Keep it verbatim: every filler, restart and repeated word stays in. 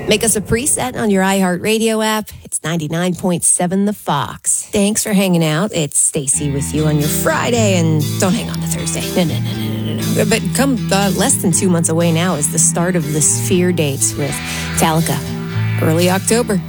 Make us a preset on your iHeartRadio app. It's ninety-nine point seven The Fox. Thanks for hanging out. It's Stacy with you on your Friday, and don't hang on to Thursday. No, no, no, no, no, no. But come uh, less than two months away now is the start of the Sphere dates with Metallica. Early October.